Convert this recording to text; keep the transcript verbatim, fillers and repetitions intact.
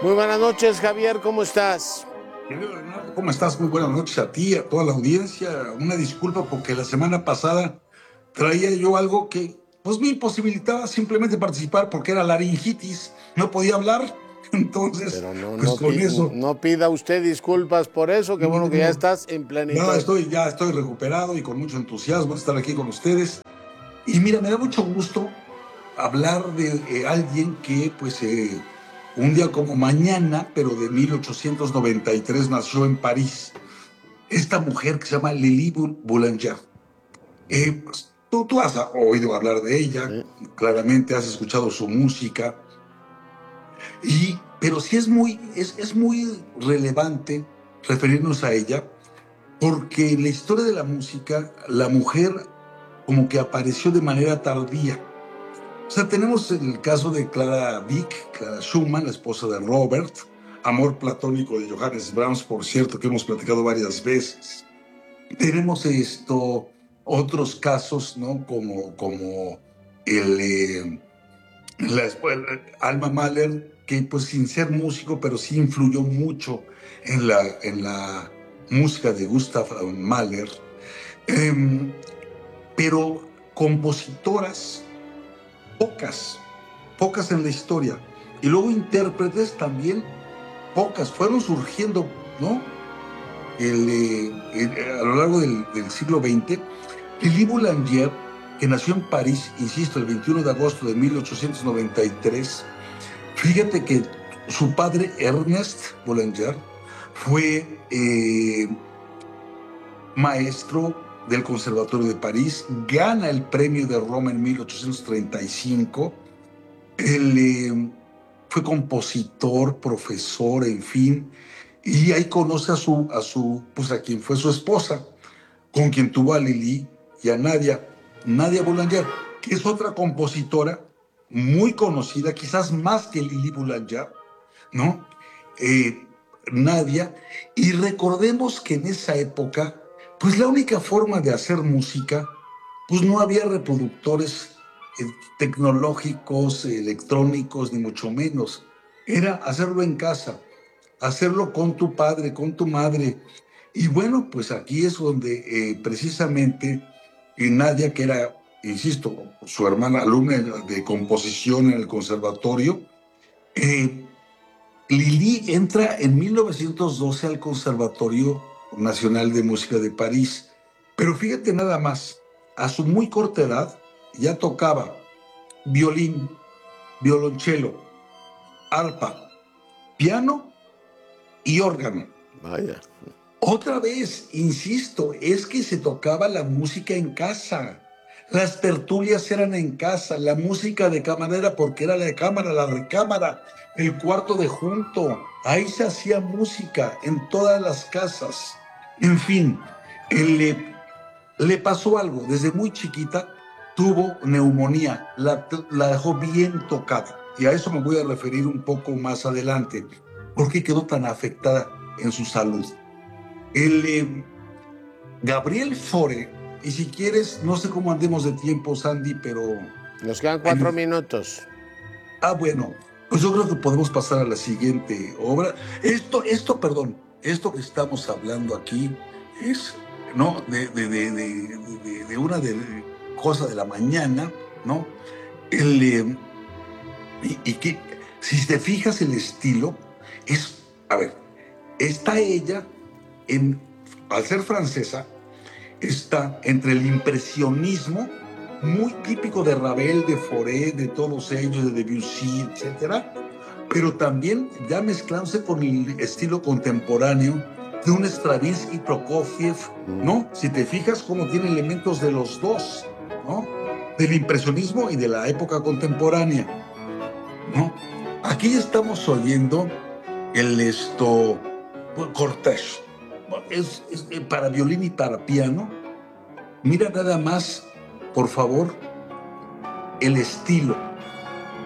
Muy buenas noches, Javier, ¿cómo estás? Querido Leonardo, ¿cómo estás? Muy buenas noches a ti, a toda la audiencia. Una disculpa porque la semana pasada traía yo algo que pues me imposibilitaba simplemente participar porque era laringitis, no podía hablar. Entonces, Pero no, pues no, con pi- eso, no pida usted disculpas por eso, qué no, bueno no, que ya no, estás en no, plenitud. estoy, ya estoy recuperado y con mucho entusiasmo de estar aquí con ustedes. Y mira, me da mucho gusto hablar de eh, alguien que pues eh, un día como mañana, pero de mil ochocientos noventa y tres nació en París. Esta mujer que se llama Lili Boulanger. Eh, pues, tú, tú has oído hablar de ella, Sí. claramente has escuchado su música, y, pero sí es muy, es, es muy relevante referirnos a ella, porque en la historia de la música, la mujer como que apareció de manera tardía. O sea, tenemos el caso de Clara Wieck, Clara Schumann, la esposa de Robert, amor platónico de Johannes Brahms, por cierto, que hemos platicado varias veces. Tenemos esto, otros casos, ¿no? Como, como el, eh, la, el Alma Mahler, que pues sin ser músico, pero sí influyó mucho en la, en la música de Gustav Mahler. Eh, pero compositoras, pocas, pocas en la historia. Y luego intérpretes también, pocas, fueron surgiendo, ¿no? El, eh, el, a lo largo del, del siglo veinte, Lili Boulanger, que nació en París, insisto, el veintiuno de agosto de mil ochocientos noventa y tres, fíjate que su padre, Ernest Boulanger, fue eh, maestro del Conservatorio de París, gana el premio de Roma en mil ochocientos treinta y cinco, él eh, fue compositor, profesor, en fin, y ahí conoce a su, a su, pues a quien fue su esposa, con quien tuvo a Lili y a Nadia, Nadia Boulanger, que es otra compositora muy conocida, quizás más que Lili Boulanger, ¿no? Eh, Nadia, y recordemos que en esa época, pues la única forma de hacer música, pues no había reproductores eh, tecnológicos, electrónicos, ni mucho menos. Era hacerlo en casa, hacerlo con tu padre, con tu madre. Y bueno, pues aquí es donde eh, precisamente eh, Nadia, que era, insisto, su hermana alumna de composición en el conservatorio, eh, Lili entra en mil novecientos doce al Conservatorio Nacional de Música de París. Pero fíjate nada más, a su muy corta edad ya tocaba violín, violonchelo, arpa, piano y órgano. Vaya. Otra vez, insisto, es que se tocaba la música en casa. Las tertulias eran en casa, la música de cámara era porque era la de cámara, la recámara, el cuarto de junto. Ahí se hacía música en todas las casas. En fin, él le, le pasó algo. Desde muy chiquita tuvo neumonía, la, la dejó bien tocada. Y a eso me voy a referir un poco más adelante. ¿Por qué quedó tan afectada en su salud? El eh, Gabriel Fauré, y si quieres, no sé cómo andemos de tiempo, Sandy, pero... Nos quedan cuatro minutos. Ah, bueno, pues yo creo que podemos pasar a la siguiente obra. Esto, esto, perdón, esto que estamos hablando aquí es, ¿no? De, de, de, de, de, de una de, cosa de la mañana, ¿no? El, eh, y, y que, si te fijas el estilo, es, a ver, está ella, en, al ser francesa, está entre el impresionismo, muy típico de Ravel, de Fauré, de todos ellos, de Debussy, etcétera, pero también ya mezclándose con el estilo contemporáneo de un Stravinsky, Prokofiev, ¿no? Si te fijas cómo tiene elementos de los dos, ¿no? Del impresionismo y de la época contemporánea, ¿no? Aquí estamos oyendo el esto, cortejo, es, es para violín y para piano. Mira nada más, por favor, el estilo.